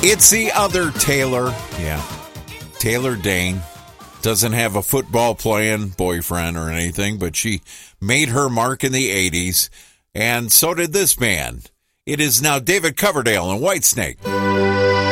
It's the other Taylor. Yeah. Taylor Dayne doesn't have a football playing boyfriend or anything, but she made her mark in the 80s, and so did this man. It is now David Coverdale and Whitesnake.